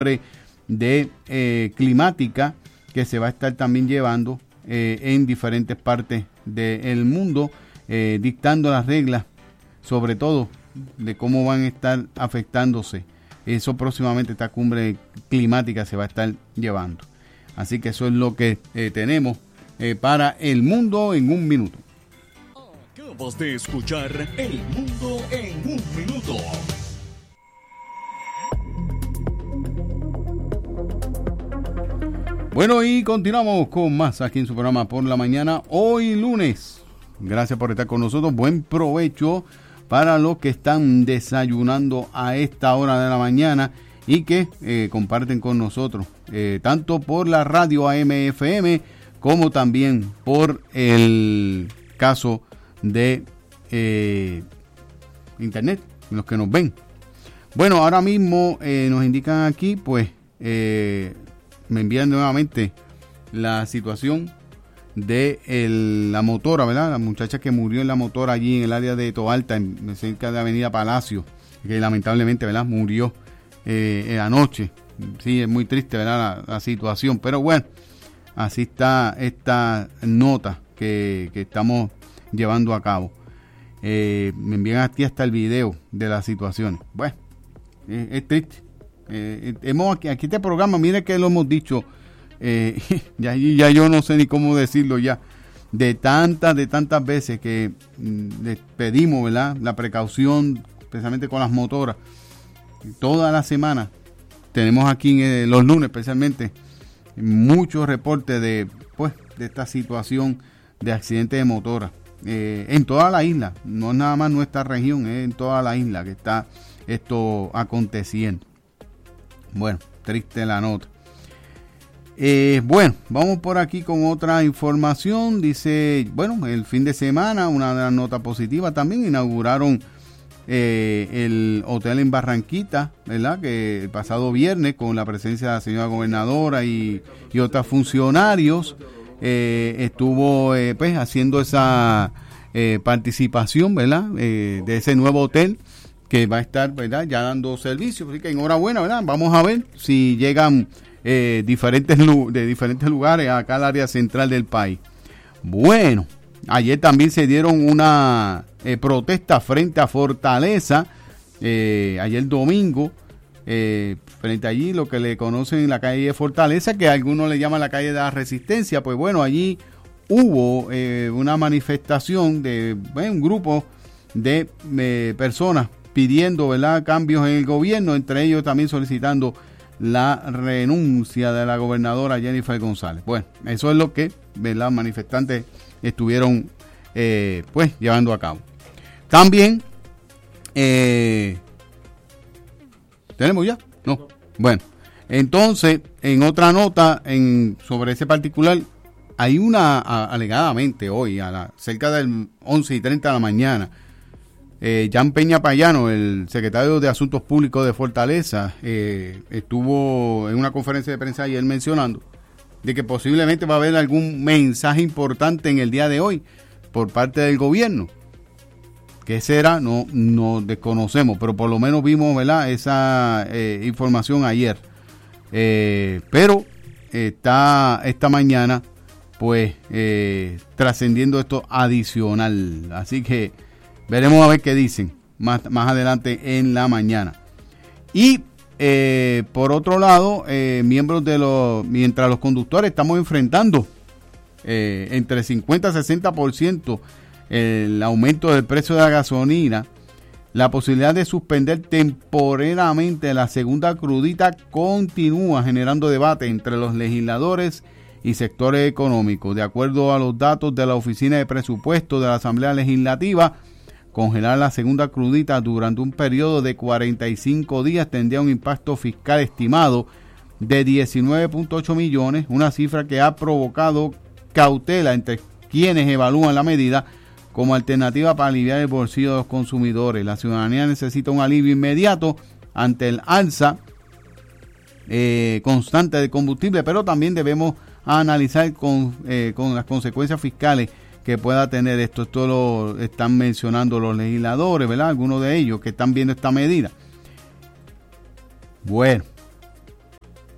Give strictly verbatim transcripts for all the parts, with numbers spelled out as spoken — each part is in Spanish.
de eh, climática que se va a estar también llevando eh, en diferentes partes del mundo, eh, dictando las reglas, sobre todo de cómo van a estar afectándose. Eso próximamente, esta cumbre climática se va a estar llevando. Así que eso es lo que eh, tenemos eh, para el mundo en un minuto. Acabas de escuchar El Mundo en un Minuto. Bueno, y continuamos con más aquí en su programa Por la Mañana, hoy lunes. Gracias por estar con nosotros. Buen provecho para los que están desayunando a esta hora de la mañana y que eh, comparten con nosotros, eh, tanto por la radio A M F M como también por el caso de eh, internet, los que nos ven. Bueno, ahora mismo eh, nos indican aquí, pues, eh, me envían nuevamente la situación de el, la motora, ¿verdad? La muchacha que murió en la motora allí en el área de Toalta, en, cerca de Avenida Palacio, que lamentablemente, ¿verdad? Murió eh, anoche. Sí, es muy triste, ¿verdad? La, la situación, pero bueno, así está esta nota que, que estamos llevando a cabo. Eh, me envían aquí hasta el video de las situaciones. Bueno, eh, es triste. Eh, hemos aquí, aquí este programa, mire que lo hemos dicho, eh, ya, ya yo no sé ni cómo decirlo ya, de tantas, de tantas veces que mm, les pedimos, ¿verdad? La precaución, especialmente con las motoras. Toda la semana tenemos aquí, en, eh, los lunes especialmente, muchos reportes de, pues, de esta situación de accidentes de motora. Eh, en toda la isla, no es nada más nuestra región, es en toda la isla que está esto aconteciendo. Bueno, triste la nota. Eh, bueno, vamos por aquí con otra información. Dice, bueno, el fin de semana, una de las notas positivas también, inauguraron eh, el hotel en Barranquita, ¿verdad? Que el pasado viernes, con la presencia de la señora gobernadora y, y otros funcionarios, eh, estuvo eh, pues haciendo esa eh, participación, ¿verdad? Eh, de ese nuevo hotel que va a estar, ¿verdad?, ya dando servicios. Así que enhorabuena, ¿verdad? Vamos a ver si llegan eh, diferentes de diferentes lugares acá al área central del país. Bueno, ayer también se dieron una eh, protesta frente a Fortaleza, eh, ayer domingo, eh, frente allí lo que le conocen en la calle de Fortaleza, que algunos le llaman la calle de la Resistencia. Pues bueno, allí hubo eh, una manifestación de bueno, un grupo de eh, personas pidiendo, ¿verdad?, cambios en el gobierno, entre ellos también solicitando la renuncia de la gobernadora Jennifer González. Bueno, eso es lo que, ¿verdad?, los manifestantes estuvieron eh, pues llevando a cabo. También eh, ¿tenemos ya? No. Bueno, entonces, en otra nota en, sobre ese particular, hay una, a, alegadamente hoy, a la, cerca del once y treinta de la mañana, Eh, Jan Peña Payano, el secretario de Asuntos Públicos de Fortaleza, eh, estuvo en una conferencia de prensa ayer mencionando de que posiblemente va a haber algún mensaje importante en el día de hoy por parte del gobierno. ¿Qué será? No, no desconocemos, pero por lo menos vimos, ¿verdad?, esa eh, información ayer. Eh, pero está esta mañana, pues, eh, trascendiendo esto adicional. Así que veremos a ver qué dicen más, más adelante en la mañana. Y eh, por otro lado, eh, miembros de los, mientras los conductores estamos enfrentando eh, entre cincuenta y sesenta por ciento el aumento del precio de la gasolina, la posibilidad de suspender temporalmente la segunda crudita continúa generando debate entre los legisladores y sectores económicos. De acuerdo a los datos de la Oficina de Presupuesto de la Asamblea Legislativa, congelar la segunda crudita durante un periodo de cuarenta y cinco días tendría un impacto fiscal estimado de diecinueve punto ocho millones, una cifra que ha provocado cautela entre quienes evalúan la medida como alternativa para aliviar el bolsillo de los consumidores. La ciudadanía necesita un alivio inmediato ante el alza eh, constante de combustible, pero también debemos analizar con, eh, con las consecuencias fiscales que pueda tener esto. Esto lo están mencionando los legisladores, ¿verdad? Algunos de ellos que están viendo esta medida. Bueno,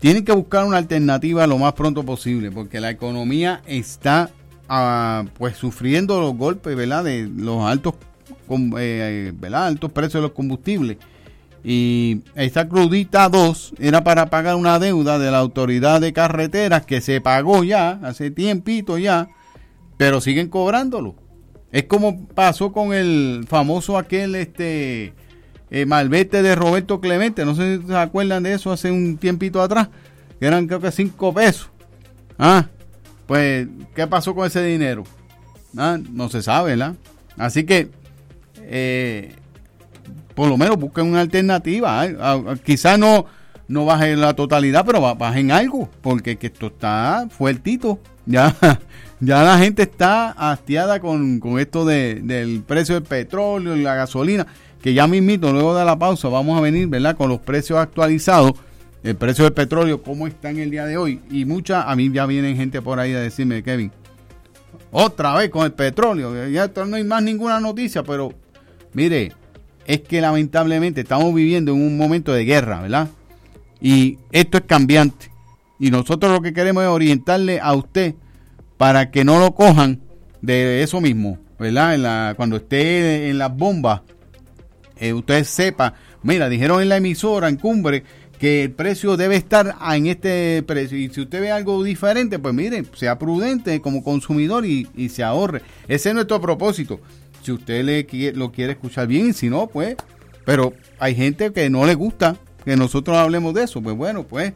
tienen que buscar una alternativa lo más pronto posible, porque la economía está uh, pues sufriendo los golpes, ¿verdad?, de los altos, eh, ¿verdad?, altos precios de los combustibles. Y esta crudita dos era para pagar una deuda de la autoridad de carreteras que se pagó ya, hace tiempito ya, pero siguen cobrándolo. Es como pasó con el famoso aquel este eh, malvete de Roberto Clemente, no sé si se acuerdan de eso, hace un tiempito atrás, que eran creo que cinco pesos. Ah, pues, ¿qué pasó con ese dinero? Ah, no se sabe, ¿verdad? Así que, eh, por lo menos busquen una alternativa. ¿eh? Quizás no, no bajen la totalidad, pero bajen algo, porque que esto está fuertito. Ya, ya la gente está hastiada con, con esto de, del precio del petróleo y la gasolina, que ya mismito, luego de la pausa, vamos a venir, ¿verdad?, con los precios actualizados, el precio del petróleo, cómo está en el día de hoy. Y mucha, a mí ya vienen gente por ahí a decirme, Kevin, otra vez con el petróleo, ya no hay más ninguna noticia, pero mire, es que lamentablemente estamos viviendo en un momento de guerra, ¿verdad? Y esto es cambiante. Y nosotros lo que queremos es orientarle a usted para que no lo cojan de eso mismo, ¿verdad? En la, cuando esté en las bombas, eh, usted sepa, mira, dijeron en la emisora, en Cumbre, que el precio debe estar en este precio. Y si usted ve algo diferente, pues mire, sea prudente como consumidor y, y se ahorre. Ese es nuestro propósito. Si usted le, lo quiere escuchar bien, si no, pues, pero hay gente que no le gusta que nosotros hablemos de eso, pues bueno, pues,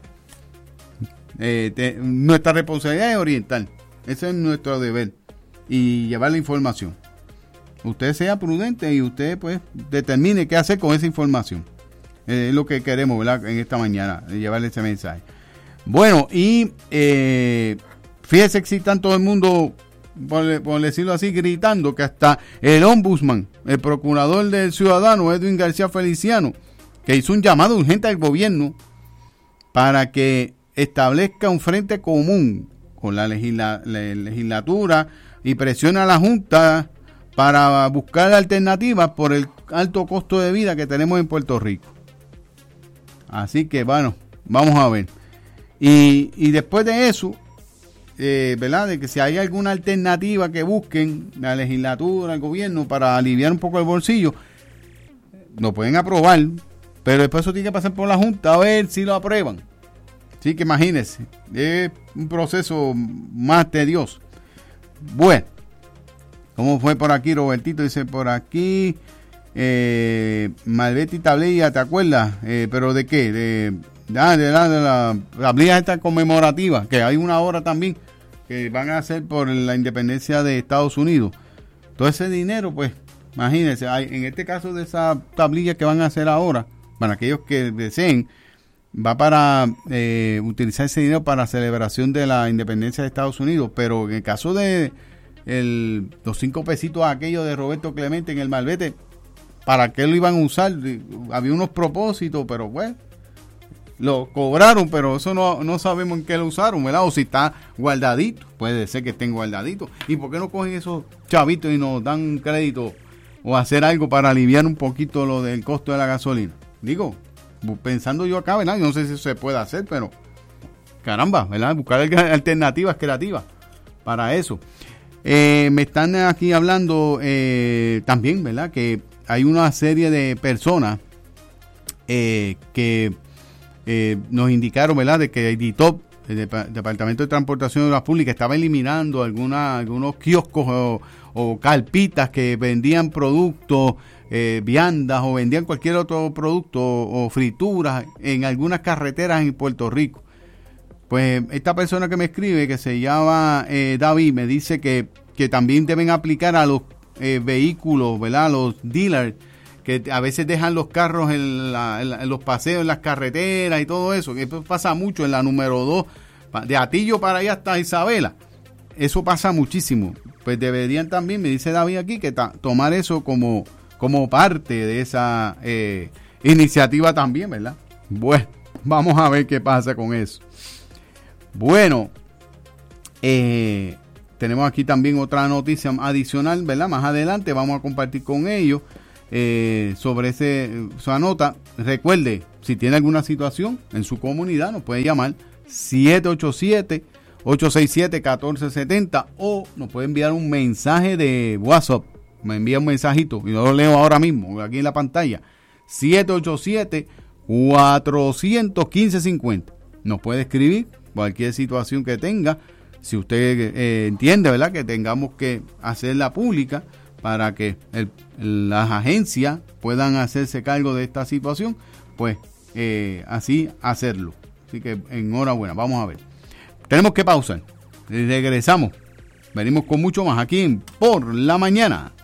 eh, te, nuestra responsabilidad es orientar, ese es nuestro deber, y llevar la información. Usted sea prudente y usted, pues, determine qué hacer con esa información. Eh, es lo que queremos, ¿verdad?, en esta mañana, llevarle ese mensaje. Bueno, y eh, fíjese que si está todo el mundo, Por, por decirlo así, gritando que hasta el ombudsman, el procurador del ciudadano, Edwin García Feliciano, que hizo un llamado urgente al gobierno para que establezca un frente común con la, legisla, la legislatura y presione a la Junta para buscar alternativas por el alto costo de vida que tenemos en Puerto Rico. Así que, bueno, vamos a ver. Y, y después de eso, Eh, ¿verdad?, de que si hay alguna alternativa que busquen la legislatura, el gobierno, para aliviar un poco el bolsillo, lo pueden aprobar, pero después eso tiene que pasar por la Junta a ver si lo aprueban. Así que imagínense, es un proceso más tedioso. Bueno, ¿cómo fue por aquí? Robertito dice por aquí, eh, Malvete y tablilla, ¿te acuerdas? Eh, ¿Pero de qué? De... De, de, la, de la tablilla esta conmemorativa, que hay una hora también que van a hacer por la independencia de Estados Unidos. Todo ese dinero, pues, imagínense, hay, en este caso de esa tablilla que van a hacer ahora, para aquellos que deseen, va para eh, utilizar ese dinero para la celebración de la independencia de Estados Unidos, pero en el caso de el, los cinco pesitos aquellos de Roberto Clemente en el Malvete, ¿para qué lo iban a usar? Había unos propósitos, pero bueno, lo cobraron, pero eso no, no sabemos en qué lo usaron, ¿verdad? O si está guardadito, puede ser que estén guardaditos. ¿Y por qué no cogen esos chavitos y nos dan crédito o hacer algo para aliviar un poquito lo del costo de la gasolina? Digo, pensando yo acá, ¿verdad? Yo no sé si eso se puede hacer, pero caramba, ¿verdad? Buscar alternativas creativas para eso. Eh, me están aquí hablando eh, también, ¿verdad?, que hay una serie de personas eh, que Eh, nos indicaron, ¿verdad?, de que D I T O P, el Dep- Departamento de Transportación de Obras Públicas, estaba eliminando alguna, algunos kioscos o, o carpitas que vendían productos, eh, viandas o vendían cualquier otro producto o, o frituras en algunas carreteras en Puerto Rico. Pues esta persona que me escribe, que se llama eh, David, me dice que, que también deben aplicar a los eh, vehículos, ¿verdad?, a los dealers, que a veces dejan los carros en, la, en, la, en los paseos, en las carreteras y todo eso, que eso pasa mucho en la número dos, de Atillo para allá hasta Isabela, eso pasa muchísimo. Pues deberían también, me dice David aquí, que ta, tomar eso como, como parte de esa eh, iniciativa también, ¿verdad? Bueno, vamos a ver qué pasa con eso. Bueno, eh, tenemos aquí también otra noticia adicional, ¿verdad? Más adelante vamos a compartir con ellos. Eh, sobre ese, esa nota. Recuerde, si tiene alguna situación en su comunidad, nos puede llamar siete ocho siete, ocho seis siete, uno cuatro siete cero o nos puede enviar un mensaje de WhatsApp. Me envía un mensajito y yo lo leo ahora mismo, aquí en la pantalla. siete ocho siete, cuatro uno cinco, cinco cero. Nos puede escribir cualquier situación que tenga. Si usted eh, entiende, ¿verdad?, que tengamos que hacerla pública para que el, las agencias puedan hacerse cargo de esta situación, pues eh, así hacerlo. Así que enhorabuena, vamos a ver. Tenemos que pausar. Regresamos. Venimos con mucho más aquí en Por la Mañana.